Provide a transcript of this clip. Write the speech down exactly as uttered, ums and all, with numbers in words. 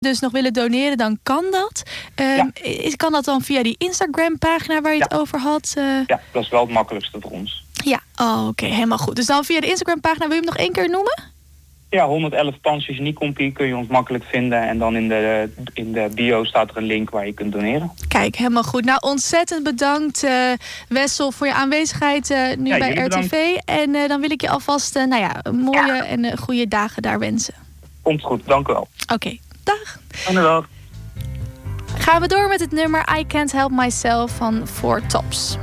dus nog willen doneren, dan kan dat. Uh, ja. is, kan dat dan via die Instagram-pagina waar je ja. het over had? Uh... Ja, dat is wel het makkelijkste voor ons. Ja, oh, oké, okay, helemaal goed. Dus dan via de Instagram-pagina, wil je hem nog één keer noemen? Ja, honderd elf Pansjes Nicompie kun je ons makkelijk vinden. En dan in de, in de bio staat er een link waar je kunt doneren. Kijk, helemaal goed. Nou, ontzettend bedankt uh, Wessel voor je aanwezigheid uh, nu ja, bij R T V. Bedankt. En uh, dan wil ik je alvast uh, nou ja, mooie ja. en uh, goede dagen daar wensen. Komt goed, dank u wel. Oké, okay, dag. Dag. Gaan we door met het nummer I Can't Help Myself van Four Tops.